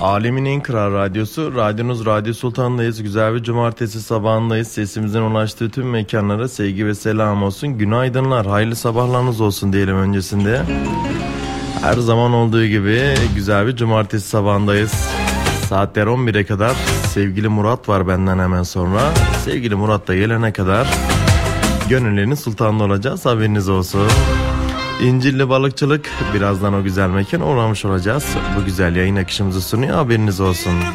Alemin en kral radyosu, radyonuz Radyo Sultan'dayız. Güzel bir cumartesi sabahındayız. Sesimizin ulaştığı tüm mekanlara sevgi ve selam olsun. Günaydınlar, hayırlı sabahlarınız olsun diyelim öncesinde. Her zaman olduğu gibi güzel bir cumartesi sabahındayız. Saatler 11'e kadar sevgili Murat var benden hemen sonra. Sevgili Murat da gelene kadar gönüllerinin sultanı olacağız, haberiniz olsun. İncilli balıkçılık, birazdan o güzel mekan uğramış olacağız. Bu güzel yayın akışımızı sunuyor, haberiniz olsun.